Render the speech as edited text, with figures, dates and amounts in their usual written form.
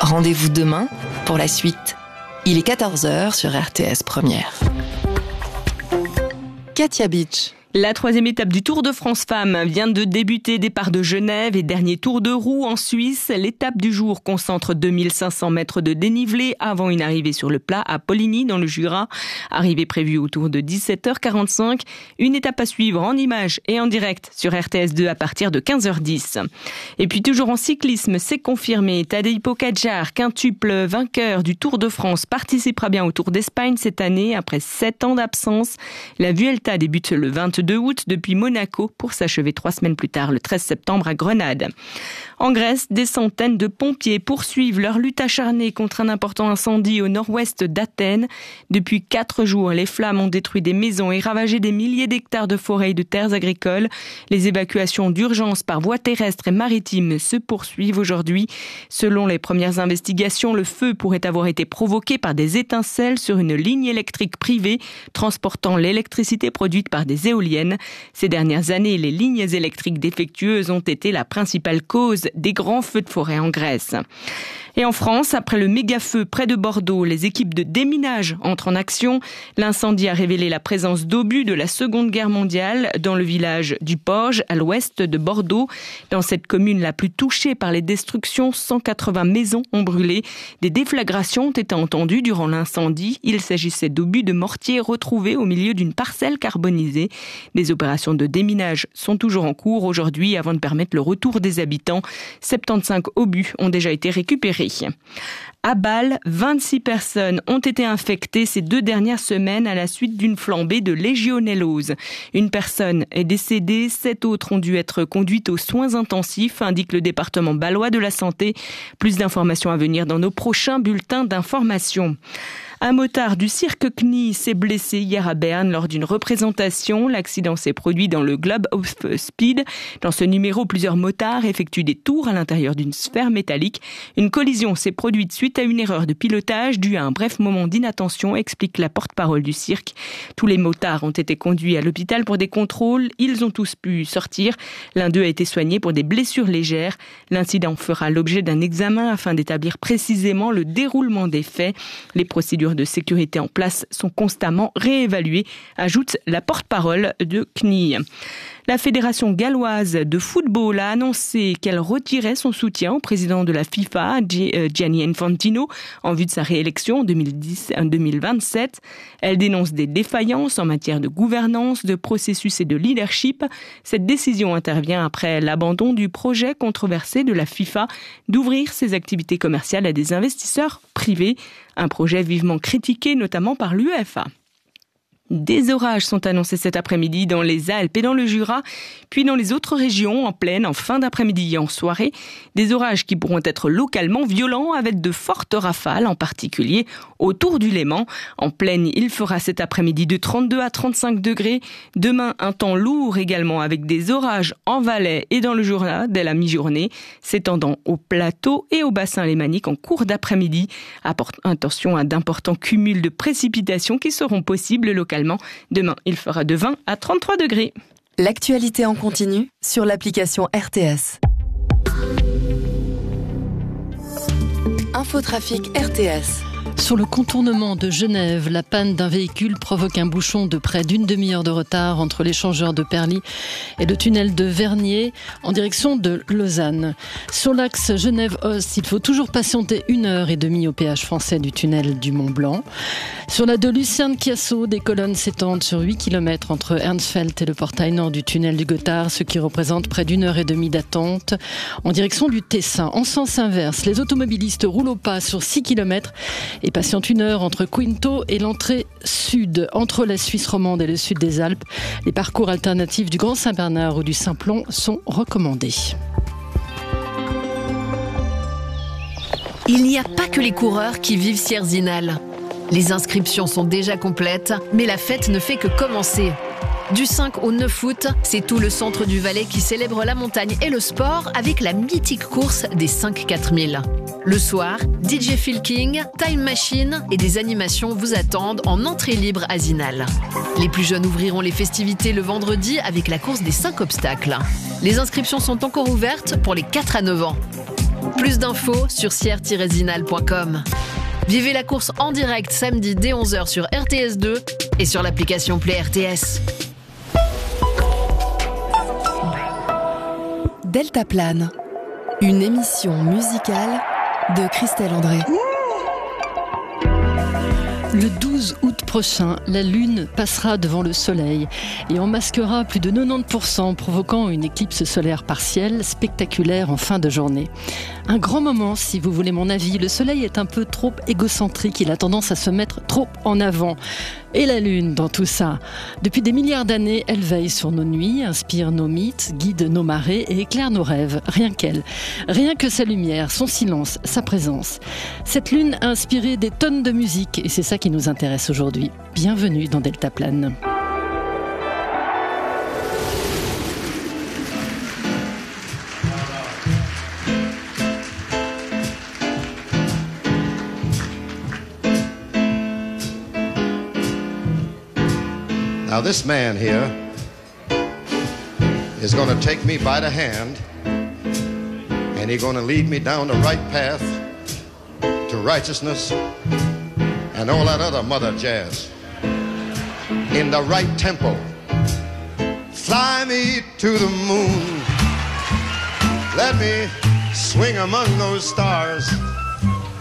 Rendez-vous demain pour la suite. Il est 14h sur RTS Première. Katia Beach. La 3e étape du Tour de France Femmes vient de débuter. Départ de Genève et dernier tour de roue en Suisse. L'étape du jour concentre 2500 mètres de dénivelé avant une arrivée sur le plat à Poligny dans le Jura. Arrivée prévue autour de 17h45. Une étape à suivre en images et en direct sur RTS2 à partir de 15h10. Et puis toujours en cyclisme, c'est confirmé. Tadej Pogačar, quintuple vainqueur du Tour de France, participera bien au Tour d'Espagne cette année après 7 ans d'absence. La Vuelta débute le 22 août depuis Monaco pour s'achever 3 semaines plus tard, le 13 septembre à Grenade. En Grèce, des centaines de pompiers poursuivent leur lutte acharnée contre un important incendie au nord-ouest d'Athènes. Depuis 4 jours, les flammes ont détruit des maisons et ravagé des milliers d'hectares de forêts et de terres agricoles. Les évacuations d'urgence par voie terrestre et maritime se poursuivent aujourd'hui. Selon les premières investigations, le feu pourrait avoir été provoqué par des étincelles sur une ligne électrique privée transportant l'électricité produite par des éoliennes. Ces dernières années, les lignes électriques défectueuses ont été la principale cause des grands feux de forêt en Grèce. Et en France, après le méga-feu près de Bordeaux, les équipes de déminage entrent en action. L'incendie a révélé la présence d'obus de la Seconde Guerre mondiale dans le village du Porge, à l'ouest de Bordeaux. Dans cette commune la plus touchée par les destructions, 180 maisons ont brûlé. Des déflagrations ont été entendues durant l'incendie. Il s'agissait d'obus de mortier retrouvés au milieu d'une parcelle carbonisée. Des opérations de déminage sont toujours en cours aujourd'hui avant de permettre le retour des habitants. 75 obus ont déjà été récupérés. À Bâle, 26 personnes ont été infectées ces 2 dernières semaines à la suite d'une flambée de légionellose. Une personne est décédée, 7 autres ont dû être conduites aux soins intensifs, indique le département bâlois de la santé. Plus d'informations à venir dans nos prochains bulletins d'information. Un motard du cirque CNI s'est blessé hier à Berne lors d'une représentation. L'accident s'est produit dans le Globe of Speed. Dans ce numéro, plusieurs motards effectuent des tours à l'intérieur d'une sphère métallique. Une collision s'est produite suite à une erreur de pilotage due à un bref moment d'inattention, explique la porte-parole du cirque. Tous les motards ont été conduits à l'hôpital pour des contrôles. Ils ont tous pu sortir. L'un d'eux a été soigné pour des blessures légères. L'incident fera l'objet d'un examen afin d'établir précisément le déroulement des faits. Les procédures de sécurité en place sont constamment réévaluées, ajoute la porte-parole de CNI. La Fédération galloise de football a annoncé qu'elle retirait son soutien au président de la FIFA, Gianni Infantino, en vue de sa réélection en 2027. Elle dénonce des défaillances en matière de gouvernance, de processus et de leadership. Cette décision intervient après l'abandon du projet controversé de la FIFA d'ouvrir ses activités commerciales à des investisseurs privés. Un projet vivement critiqué, notamment par l'UEFA. Des orages sont annoncés cet après-midi dans les Alpes et dans le Jura, puis dans les autres régions en pleine, en fin d'après-midi et en soirée. Des orages qui pourront être localement violents avec de fortes rafales, en particulier autour du Léman. En pleine, il fera cet après-midi de 32 à 35 degrés. Demain, un temps lourd également avec des orages en Valais et dans le Jura dès la mi-journée, s'étendant au plateau et au bassin lémanique en cours d'après-midi. Attention à d'importants cumuls de précipitations qui seront possibles localement. Demain, il fera de 20 à 33 degrés. L'actualité en continu sur l'application RTS. Infotrafic RTS. Sur le contournement de Genève, la panne d'un véhicule provoque un bouchon de près d'une demi-heure de retard entre l'échangeur de Perly et le tunnel de Vernier en direction de Lausanne. Sur l'axe Genève-Ost, il faut toujours patienter 1h30 au péage français du tunnel du Mont-Blanc. Sur la de Lucerne-Chiasso, des colonnes s'étendent sur 8 km entre Ernstfeld et le portail nord du tunnel du Gothard, ce qui représente près d'1h30 d'attente en direction du Tessin. En sens inverse, les automobilistes roulent au pas sur 6 km et patientent 1 heure entre Quinto et l'entrée sud. Entre la Suisse romande et le sud des Alpes, les parcours alternatifs du Grand Saint-Bernard ou du Simplon sont recommandés. Il n'y a pas que les coureurs qui vivent Sierzinal. Les inscriptions sont déjà complètes, mais la fête ne fait que commencer. Du 5 au 9 août, c'est tout le centre du Valais qui célèbre la montagne et le sport avec la mythique course des 5 4000. Le soir, DJ Phil King, Time Machine et des animations vous attendent en entrée libre à Zinal. Les plus jeunes ouvriront les festivités le vendredi avec la course des 5 obstacles. Les inscriptions sont encore ouvertes pour les 4 à 9 ans. Plus d'infos sur sierre-zinal.com. Vivez la course en direct samedi dès 11h sur RTS2 et sur l'application Play RTS. Deltaplane, une émission musicale de Christelle André. Le 12 août prochain, la Lune passera devant le Soleil et en masquera plus de 90%, provoquant une éclipse solaire partielle spectaculaire en fin de journée. Un grand moment, si vous voulez mon avis. Le Soleil est un peu trop égocentrique, il a tendance à se mettre trop en avant. Et la Lune dans tout ça. Depuis des milliards d'années, elle veille sur nos nuits, inspire nos mythes, guide nos marées et éclaire nos rêves. Rien qu'elle. Rien que sa lumière, son silence, sa présence. Cette Lune a inspiré des tonnes de musique et c'est ça qui nous intéresse aujourd'hui. Bienvenue dans Deltaplane. Now this man here is going to take me by the hand and he's going to lead me down the right path to righteousness and all that other mother jazz in the right tempo. Fly me to the moon. Let me swing among those stars.